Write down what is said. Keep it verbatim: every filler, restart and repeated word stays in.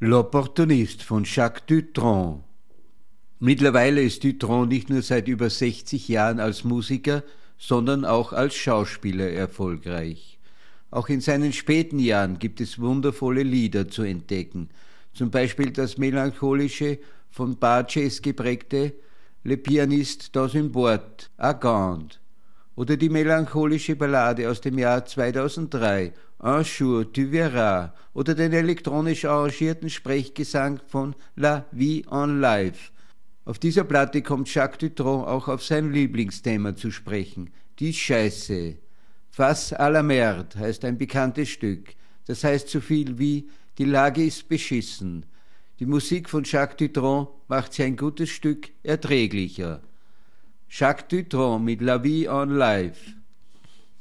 L'Opportuniste von Jacques Dutronc. Mittlerweile ist Dutronc nicht nur seit über sechzig Jahren als Musiker, sondern auch als Schauspieler erfolgreich. Auch in seinen späten Jahren gibt es wundervolle Lieder zu entdecken, zum Beispiel das melancholische, von Barges geprägte Le Pianiste dans une boîte à gants oder die melancholische Ballade aus dem Jahr zweitausenddrei, Un jour tu verras, oder den elektronisch arrangierten Sprechgesang von La Vie en Live. Auf dieser Platte kommt Jacques Dutronc auch auf sein Lieblingsthema zu sprechen, die Scheiße. Face à la merde heißt ein bekanntes Stück. Das heißt so viel wie, die Lage ist beschissen. Die Musik von Jacques Dutronc macht sie ein gutes Stück erträglicher. Jacques Dutronc mit La Vie en Live.